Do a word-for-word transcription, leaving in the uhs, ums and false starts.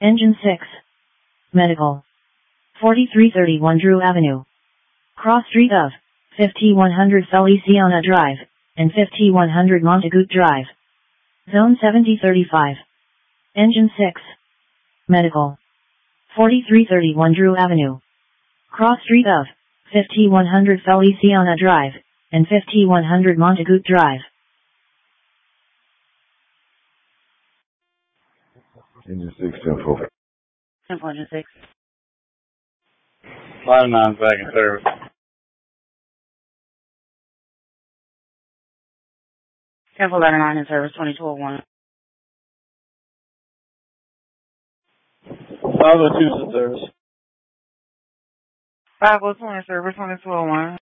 Engine six. Medical. forty-three thirty-one Drew Avenue. Cross street of fifty-one hundred Feliciana Drive and fifty-one hundred Montagut Drive. Zone seventy thirty-five. Engine six. Medical. forty-three thirty-one Drew Avenue. Cross street of fifty-one hundred Feliciana Drive and fifty-one hundred Montagut Drive. Engine six, ten four. ten four, engine six. Line nine back in service. ten four, line nine in service, twenty-two oh one. five oh two is in service. five oh two in service, twenty-two oh one.